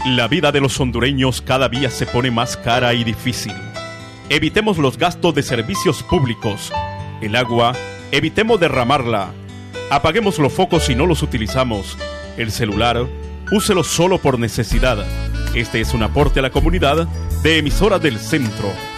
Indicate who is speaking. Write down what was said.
Speaker 1: La vida de los hondureños cada día se pone más cara y difícil. Evitemos los gastos de servicios públicos. El agua, evitemos derramarla. Apaguemos los focos si no los utilizamos. El celular, úselo solo por necesidad. Este es un aporte a la comunidad de Emisoras del Centro.